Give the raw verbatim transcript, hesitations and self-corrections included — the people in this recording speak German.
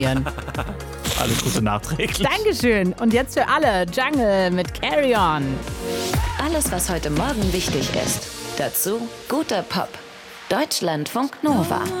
Alles Gute nachträglich. Dankeschön. Und jetzt für alle, Jungle mit Carry On. Alles, was heute Morgen wichtig ist. Dazu guter Pop. Deutschlandfunk Nova.